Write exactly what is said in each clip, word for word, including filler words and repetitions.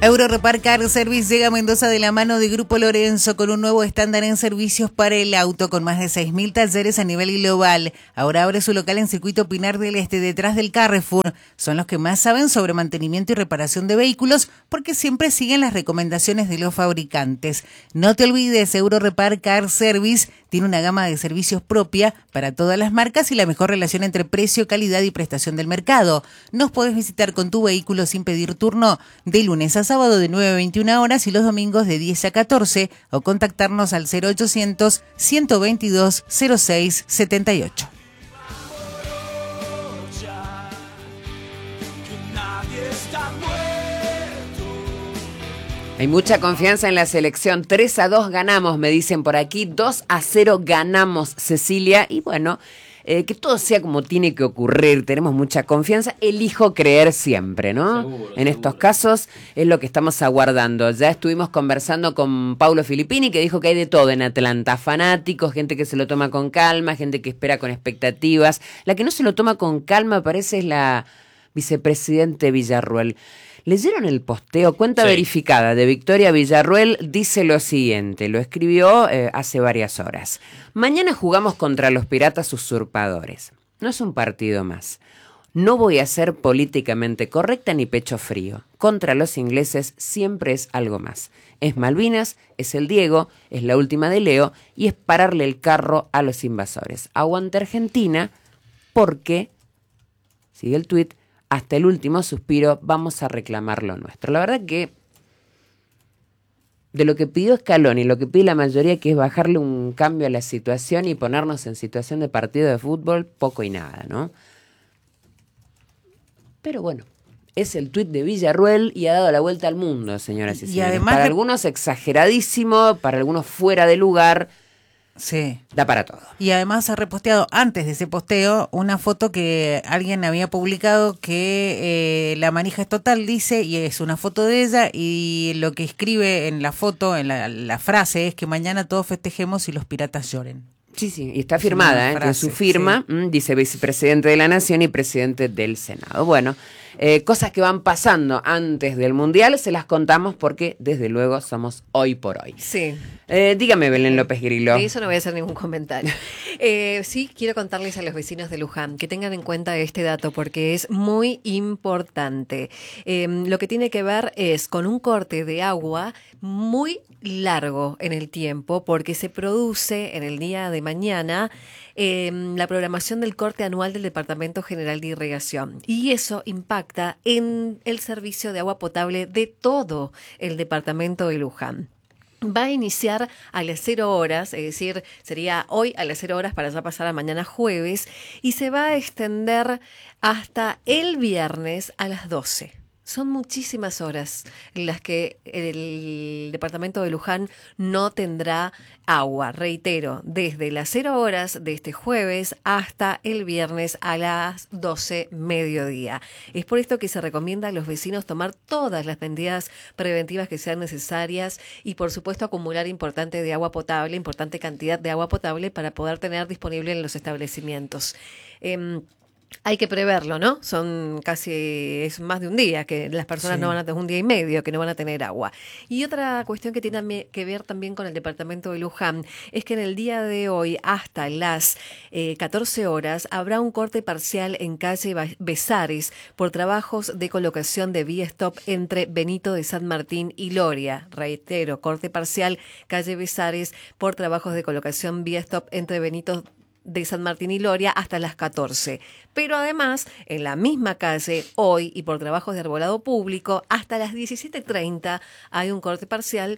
Eurorepar Car Service llega a Mendoza de la mano de Grupo Lorenzo con un nuevo estándar en servicios para el auto con más de seis mil talleres a nivel global. Ahora abre su local en Circuito Pinar del Este, detrás del Carrefour. Son los que más saben sobre mantenimiento y reparación de vehículos porque siempre siguen las recomendaciones de los fabricantes. No te olvides, Eurorepar Car Service tiene una gama de servicios propia para todas las marcas y la mejor relación entre precio, calidad y prestación del mercado. Nos podés visitar con tu vehículo sin pedir turno de lunes a sábado de nueve a veintiuna horas y los domingos de diez a catorce o contactarnos al cero ochocientos, ciento veintidós, cero seis setenta y ocho. Hay mucha confianza en la selección. tres a dos ganamos, me dicen por aquí. dos a cero ganamos, Cecilia. Y bueno, eh, que todo sea como tiene que ocurrir. Tenemos mucha confianza. Elijo creer siempre, ¿no? Seguro, en seguro. Estos casos es lo que estamos aguardando. Ya estuvimos conversando con Paulo Filippini, que dijo que hay de todo en Atlanta. Fanáticos, gente que se lo toma con calma, gente que espera con expectativas. La que no se lo toma con calma, parece, es la vicepresidente Villarruel. ¿Leyeron el posteo? Cuenta sí. verificada de Victoria Villarruel dice lo siguiente, lo escribió eh, hace varias horas. Mañana jugamos contra los piratas usurpadores. No es un partido más. No voy a ser políticamente correcta ni pecho frío. Contra los ingleses siempre es algo más. Es Malvinas, es el Diego, es la última de Leo y es pararle el carro a los invasores. Aguante Argentina porque, sigue el tuit, hasta el último suspiro vamos a reclamar lo nuestro. La verdad que de lo que pidió Scaloni y lo que pide la mayoría, que es bajarle un cambio a la situación y ponernos en situación de partido de fútbol, poco y nada, ¿no? Pero bueno, es el tuit de Villarruel y ha dado la vuelta al mundo, señoras y, y señores. Además, para algunos exageradísimo, para algunos fuera de lugar. Sí. Da para todo. Y además ha reposteado antes de ese posteo una foto que alguien había publicado que eh, la manija es total, dice, y es una foto de ella, y lo que escribe en la foto, en la, la frase, es que mañana todos festejemos y los piratas lloren. Sí, sí, y está firmada, ¿eh? Con su firma, sí. Dice vicepresidente de la Nación y presidente del Senado. Bueno, eh, cosas que van pasando antes del Mundial, se las contamos porque desde luego somos hoy por hoy. Sí. Eh, dígame, Belén López Grillo. De eso no voy a hacer ningún comentario. Eh, sí, quiero contarles a los vecinos de Luján que tengan en cuenta este dato porque es muy importante. Eh, lo que tiene que ver es con un corte de agua muy largo en el tiempo porque se produce en el día de mañana eh, la programación del corte anual del Departamento General de Irrigación y eso impacta en el servicio de agua potable de todo el departamento de Luján. Va a iniciar a las cero horas, es decir, sería hoy a las cero horas para ya pasar a mañana jueves, y se va a extender hasta el viernes a las doce. Son muchísimas horas en las que el departamento de Luján no tendrá agua. Reitero, desde las cero horas de este jueves hasta el viernes a las doce mediodía. Es por esto que se recomienda a los vecinos tomar todas las medidas preventivas que sean necesarias y, por supuesto, acumular importante de agua potable, importante cantidad de agua potable para poder tener disponible en los establecimientos. Eh, Hay que preverlo, ¿no? Son casi, es más de un día que las personas sí. no van a tener, un día y medio que no van a tener agua. Y otra cuestión que tiene que ver también con el departamento de Luján es que en el día de hoy hasta las eh, catorce horas habrá un corte parcial en calle Besares por trabajos de colocación de vía stop entre Benito de San Martín y Loria. Reitero, corte parcial calle Besares por trabajos de colocación vía stop entre Benito de San Martín y Loria hasta las catorce. Pero además, en la misma calle, hoy y por trabajos de arbolado público, hasta las diecisiete treinta hay un corte parcial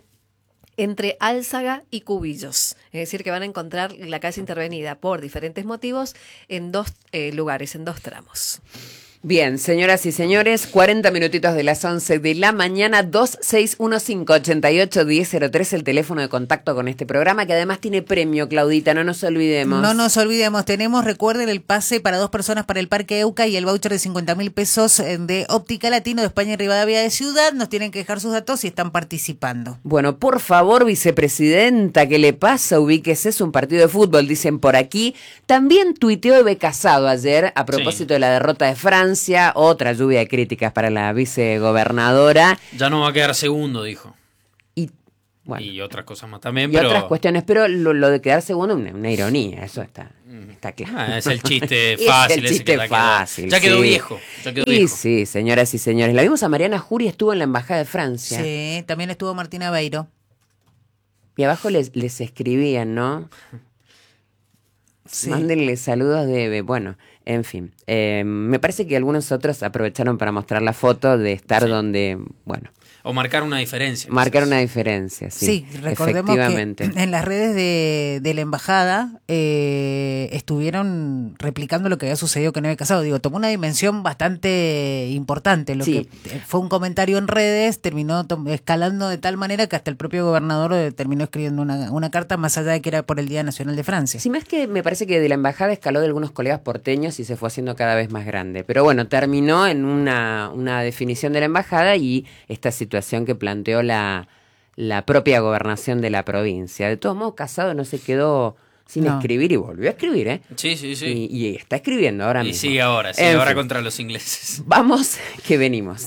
entre Álzaga y Cubillos. Es decir, que van a encontrar la calle intervenida por diferentes motivos en dos eh, lugares, en dos tramos. Bien, señoras y señores, cuarenta minutitos de las once de la mañana, dos seis uno cinco, ocho ocho uno cero cero tres, el teléfono de contacto con este programa, que además tiene premio, Claudita, no nos olvidemos. No nos olvidemos, tenemos, recuerden, el pase para dos personas para el Parque Euca y el voucher de cincuenta mil pesos de Óptica Latino de España y Rivadavia de Ciudad. Nos tienen que dejar sus datos y están participando. Bueno, por favor, vicepresidenta, ¿qué le pasa? Ubíquese, es un partido de fútbol, dicen por aquí. También tuiteó Eve Casado ayer, a propósito sí. de la derrota de Francia. Francia, otra lluvia de críticas para la vicegobernadora. Ya no va a quedar segundo, dijo. Y bueno, y otras cosas más también. Y pero... otras cuestiones, pero lo, lo de quedar segundo es una, una ironía, eso está, está claro. Ah, es el chiste fácil. Es el chiste ese que fácil. Ya quedó sí. viejo. Ya quedó y viejo. sí, señoras y señores. La vimos a Mariana Jury, estuvo en la Embajada de Francia. Sí, también estuvo Martina Beiro. Y abajo les, les escribían, ¿no? Sí. Mándenle saludos de, de- bueno, en fin. Eh, me parece que algunos otros aprovecharon para mostrar la foto de estar Sí. donde, bueno, O marcar una diferencia. marcar quizás. una diferencia, sí. Sí, recordemos efectivamente. que en las redes de, de la embajada eh, estuvieron replicando lo que había sucedido con Eve Casado. Digo, tomó una dimensión bastante importante. Lo Sí. que fue un comentario en redes, terminó tom- escalando de tal manera que hasta el propio gobernador eh, terminó escribiendo una, una carta, más allá de que era por el Día Nacional de Francia. Sí, más que me parece que de la embajada escaló de algunos colegas porteños y se fue haciendo cada vez más grande. Pero bueno, terminó en una, una definición de la embajada y esta situación que planteó la, la propia gobernación de la provincia. De todos modos, Casado no se quedó sin No. escribir y volvió a escribir, ¿eh? Sí, sí, sí. Y, y está escribiendo ahora Y, mismo. sigue ahora, sigue En ahora fin. contra los ingleses. Vamos, que venimos.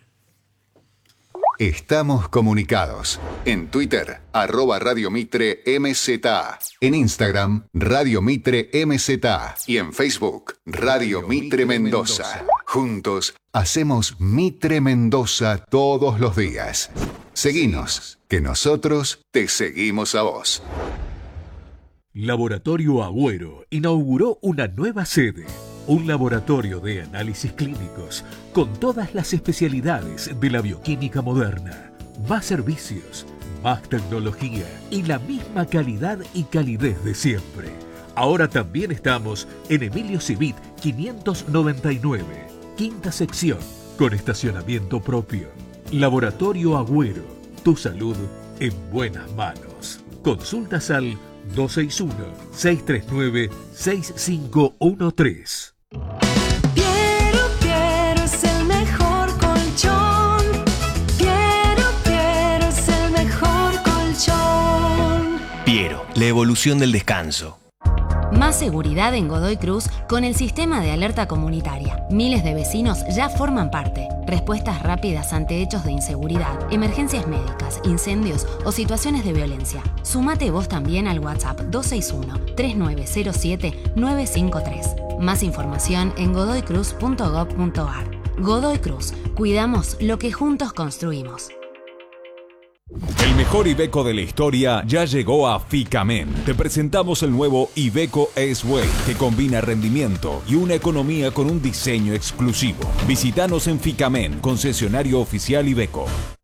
Estamos comunicados. En Twitter, arroba Radio Mitre M Z A. En Instagram, Radio Mitre M Z A. Y en Facebook, Radio Mitre Mendoza. Juntos, hacemos Mitre Mendoza todos los días. Seguinos, que nosotros te seguimos a vos. Laboratorio Agüero inauguró una nueva sede, un laboratorio de análisis clínicos con todas las especialidades de la bioquímica moderna, más servicios, más tecnología y la misma calidad y calidez de siempre. Ahora también estamos en Emilio Civit quinientos noventa y nueve, quinta sección, con estacionamiento propio. Laboratorio Agüero, tu salud en buenas manos. Consultas al dos seis uno, seis tres nueve, seis cinco uno tres. Piero, Piero es el mejor colchón. Piero, Piero es el mejor colchón. Piero, la evolución del descanso. Más seguridad en Godoy Cruz con el sistema de alerta comunitaria. Miles de vecinos ya forman parte. Respuestas rápidas ante hechos de inseguridad, emergencias médicas, incendios o situaciones de violencia. Sumate vos también al WhatsApp dos seis uno, tres nueve cero siete, nueve cinco tres. Más información en godoy cruz punto gob punto ar. Godoy Cruz. Cuidamos lo que juntos construimos. El mejor Iveco de la historia ya llegó a Ficamen. Te presentamos el nuevo Iveco S-Way, que combina rendimiento y una economía con un diseño exclusivo. Visítanos en Ficamen, concesionario oficial Iveco.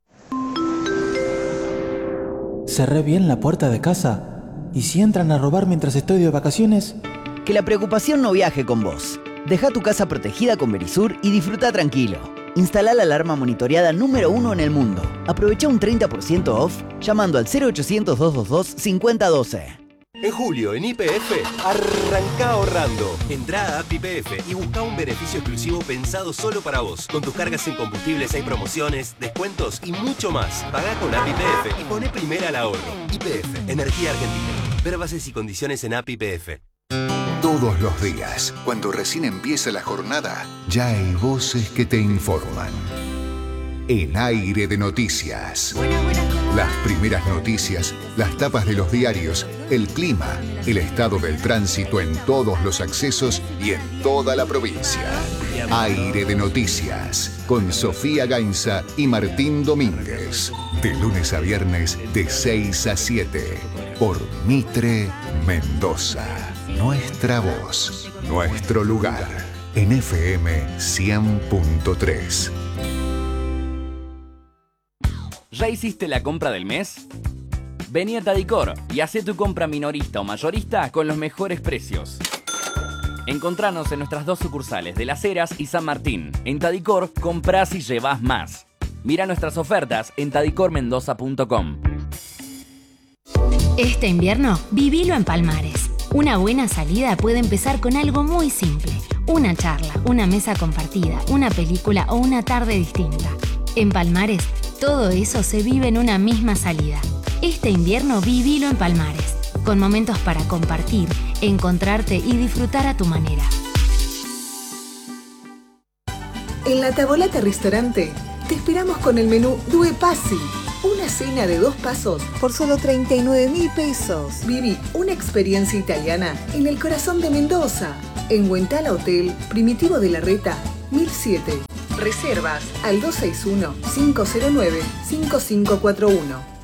Cerré bien la puerta de casa. ¿Y si entran a robar mientras estoy de vacaciones? Que la preocupación no viaje con vos. Deja tu casa protegida con Verisur y disfruta tranquilo. Instala la alarma monitoreada número uno en el mundo. Aprovecha un treinta por ciento off llamando al cero ochocientos, doscientos veintidós, cincuenta doce. En julio, en Y P F, arranca ahorrando. Entrá a app Y P F y busca un beneficio exclusivo pensado solo para vos. Con tus cargas en combustibles hay promociones, descuentos y mucho más. Pagá con app Y P F y poné primera al ahorro. Y P F, Energía Argentina. Ver bases y condiciones en app Y P F. Todos los días, cuando recién empieza la jornada, ya hay voces que te informan. En Aire de Noticias. Las primeras noticias, las tapas de los diarios, el clima, el estado del tránsito en todos los accesos y en toda la provincia. Aire de Noticias, con Sofía Gainza y Martín Domínguez. De lunes a viernes, de seis a siete, por Mitre Mendoza. Nuestra voz, nuestro lugar, en F M cien punto tres. ¿Ya hiciste la compra del mes? Vení a Tadicor y hacé tu compra minorista o mayorista con los mejores precios. Encontranos en nuestras dos sucursales de Las Heras y San Martín. En Tadicor, comprás y llevás más. Mira nuestras ofertas en tadicor mendoza punto com. Este invierno, vivilo en Palmares. Una buena salida puede empezar con algo muy simple. Una charla, una mesa compartida, una película o una tarde distinta. En Palmares, todo eso se vive en una misma salida. Este invierno vivilo en Palmares, con momentos para compartir, encontrarte y disfrutar a tu manera. En la Tavolata Ristorante te esperamos con el menú Due Passi. Una cena de dos pasos por solo treinta y nueve mil pesos. Viví una experiencia italiana en el corazón de Mendoza. En Huentala Hotel, Primitivo de la Reta, mil siete. Reservas al dos seis uno, cinco cero nueve, cinco cinco cuatro uno.